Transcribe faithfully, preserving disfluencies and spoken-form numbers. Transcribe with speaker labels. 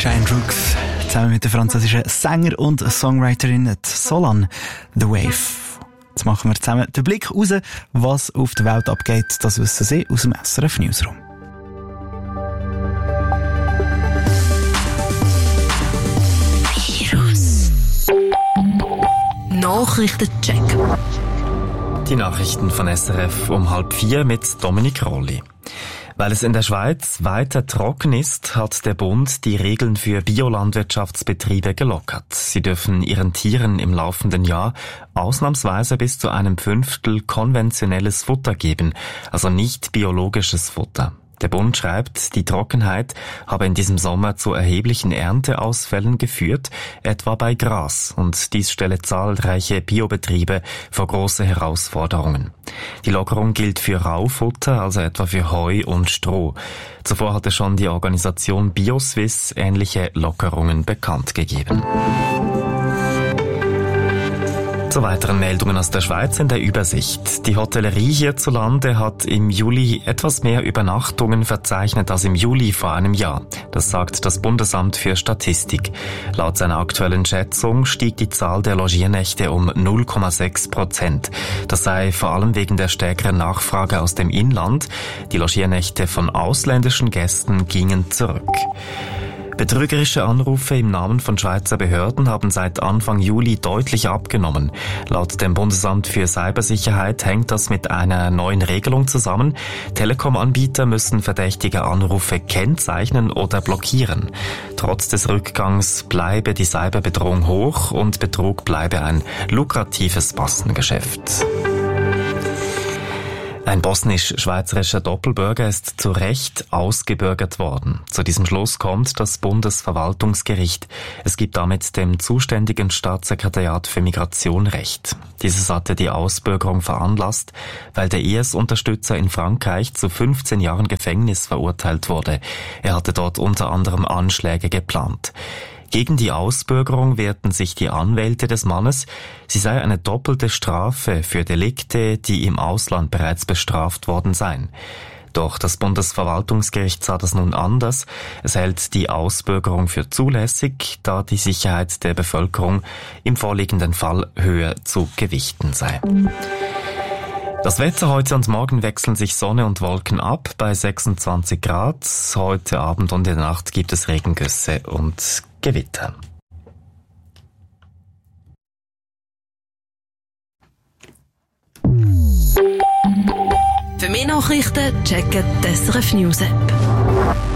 Speaker 1: Giant Rooks zusammen mit der französischen Sänger und Songwriterin Solange The Wave. Jetzt machen wir zusammen den Blick raus, was auf der Welt abgeht. Das wissen Sie aus dem S R F Newsroom.
Speaker 2: Virus. Nachrichtencheck.
Speaker 3: Die Nachrichten von S R F um halb vier mit Dominik Rolli. Weil es in der Schweiz weiter trocken ist, hat der Bund die Regeln für Biolandwirtschaftsbetriebe gelockert. Sie dürfen ihren Tieren im laufenden Jahr ausnahmsweise bis zu einem Fünftel konventionelles Futter geben, also nicht biologisches Futter. Der Bund schreibt, die Trockenheit habe in diesem Sommer zu erheblichen Ernteausfällen geführt, etwa bei Gras, und dies stelle zahlreiche Biobetriebe vor große Herausforderungen. Die Lockerung gilt für Raufutter, also etwa für Heu und Stroh. Zuvor hatte schon die Organisation BioSwiss ähnliche Lockerungen bekannt gegeben. Zu weiteren Meldungen aus der Schweiz in der Übersicht. Die Hotellerie hierzulande hat im Juli etwas mehr Übernachtungen verzeichnet als im Juli vor einem Jahr. Das sagt das Bundesamt für Statistik. Laut seiner aktuellen Schätzung stieg die Zahl der Logiernächte um null Komma sechs Prozent. Das sei vor allem wegen der stärkeren Nachfrage aus dem Inland. Die Logiernächte von ausländischen Gästen gingen zurück. Betrügerische Anrufe im Namen von Schweizer Behörden haben seit Anfang Juli deutlich abgenommen. Laut dem Bundesamt für Cybersicherheit hängt das mit einer neuen Regelung zusammen. Telekom-Anbieter müssen verdächtige Anrufe kennzeichnen oder blockieren. Trotz des Rückgangs bleibe die Cyberbedrohung hoch und Betrug bleibe ein lukratives Massengeschäft. Ein bosnisch-schweizerischer Doppelbürger ist zu Recht ausgebürgert worden. Zu diesem Schluss kommt das Bundesverwaltungsgericht. Es gibt damit dem zuständigen Staatssekretariat für Migration Recht. Dieses hatte die Ausbürgerung veranlasst, weil der I S-Unterstützer in Frankreich zu fünfzehn Jahren Gefängnis verurteilt wurde. Er hatte dort unter anderem Anschläge geplant. Gegen die Ausbürgerung wehrten sich die Anwälte des Mannes. Sie sei eine doppelte Strafe für Delikte, die im Ausland bereits bestraft worden seien. Doch das Bundesverwaltungsgericht sah das nun anders. Es hält die Ausbürgerung für zulässig, da die Sicherheit der Bevölkerung im vorliegenden Fall höher zu gewichten sei. Das Wetter heute und morgen wechseln sich Sonne und Wolken ab bei sechsundzwanzig Grad. Heute Abend und in der Nacht gibt es Regengüsse und Gewitter.
Speaker 2: Für mehr Nachrichten checken die S R F News App.